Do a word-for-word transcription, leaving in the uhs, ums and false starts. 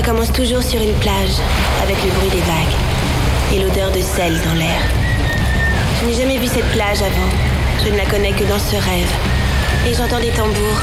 Ça commence toujours sur une plage, avec le bruit des vagues et l'odeur de sel dans l'air. Je n'ai jamais vu cette plage avant. Je ne la connais que dans ce rêve. Et j'entends des tambours.